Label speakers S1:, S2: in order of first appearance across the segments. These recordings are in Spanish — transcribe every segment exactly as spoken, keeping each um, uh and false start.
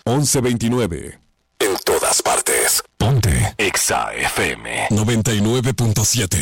S1: once veintinueve. En todas partes. Ponte Exa F M noventa y nueve punto siete.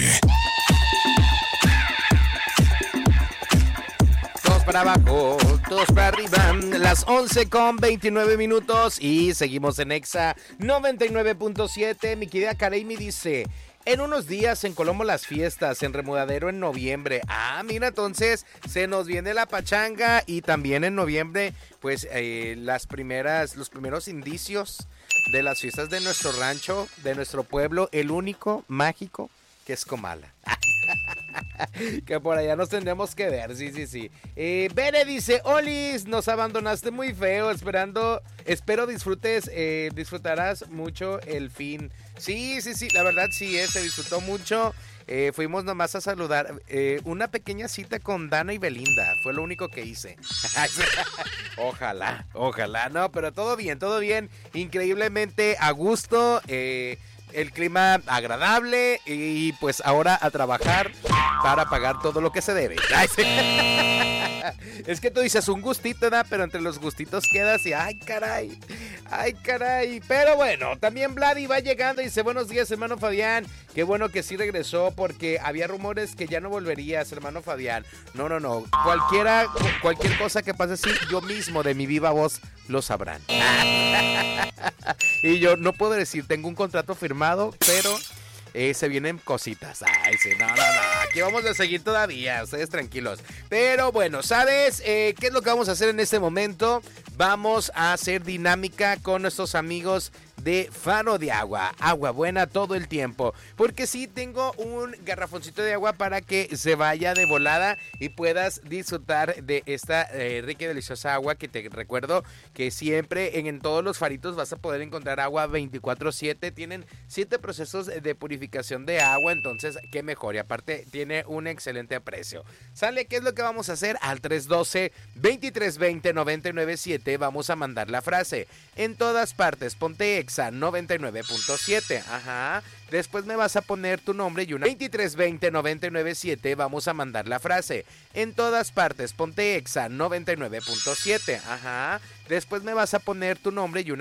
S2: Todos para abajo, todos para arriba. Las once con veintinueve minutos y seguimos en Exa noventa y nueve punto siete. Mi querida Kareimi dice: en unos días en Colombo las fiestas, en Remudadero en noviembre. Ah, mira, entonces se nos viene la pachanga y también en noviembre, pues eh, las primeras, los primeros indicios de las fiestas de nuestro rancho, de nuestro pueblo, el único mágico que es Comala. Que por allá nos tendremos que ver, sí, sí, sí. Eh, Bere dice: Olis, nos abandonaste muy feo, esperando, espero disfrutes, eh, disfrutarás mucho el fin. Sí, sí, sí, la verdad sí, eh, se disfrutó mucho. Eh, fuimos nomás a saludar, eh, una pequeña cita con Dana y Belinda, fue lo único que hice. Ojalá, ojalá, no, pero todo bien, todo bien, increíblemente a gusto, eh, el clima agradable y pues ahora a trabajar para pagar todo lo que se debe. Ay, sí. Es que tú dices un gustito, ¿no? Pero entre los gustitos quedas y ay, caray, ay, caray. Pero bueno, también Vladi va llegando y dice: buenos días, hermano Fabián. Qué bueno que sí regresó porque había rumores que ya no volverías, hermano Fabián. No, no, no. Cualquiera, cualquier cosa que pase así, yo mismo de mi viva voz lo sabrán. Y yo no puedo decir, tengo un contrato firmado, pero eh, se vienen cositas. Ay, sí, no, no, no. Aquí vamos a seguir todavía, ustedes tranquilos. Pero bueno, ¿sabes eh, qué es lo que vamos a hacer en este momento? Vamos a hacer dinámica con nuestros amigos de Faro de Agua, agua buena todo el tiempo, porque sí tengo un garrafoncito de agua para que se vaya de volada y puedas disfrutar de esta eh, rica y deliciosa agua, que te recuerdo que siempre en, en todos los faritos vas a poder encontrar agua veinticuatro siete, tienen siete procesos de purificación de agua, entonces qué mejor, y aparte tiene un excelente precio. ¿Sale? ¿Qué es lo que vamos a hacer? Al tres uno dos, veintitrés veinte, noventa y nueve siete vamos a mandar la frase: en todas partes, ponte Exa noventa y nueve punto siete. Ajá. Después me vas a poner tu nombre y una veintitrés veinte, noventa y nueve siete vamos a mandar la frase: en todas partes, ponte Exa noventa y nueve punto siete. Ajá. Después me vas a poner tu nombre y una